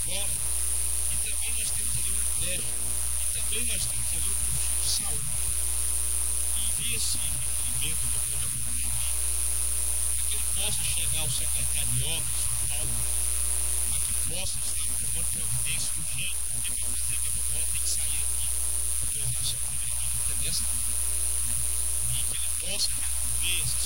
fora. E também nós temos ali uma creche. E também nós temos ali um postinho de saúde. E envia esse requerimento do vereador Juninho para que ele possa chegar ao secretário de obras, São Paulo, para que possa estar tomando providência urgente, porque para fazer que a vovó tem que sair aqui a autorização do vereador dessa, e que ele possa resolver essas